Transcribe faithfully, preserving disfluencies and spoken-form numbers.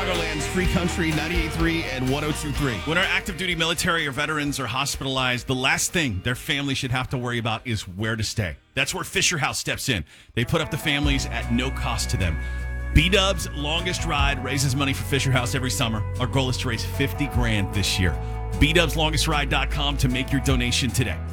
Chicagoland's Free Country ninety-eight point three and one oh two point three. When our active duty military or veterans are hospitalized, the last thing their family should have to worry about is where to stay. That's where Fisher House steps in. They put up the families at no cost to them. B-Dub's Longest Ride raises money for Fisher House every summer. Our goal is to raise fifty grand this year. B dubs longest ride dot com to make your donation today.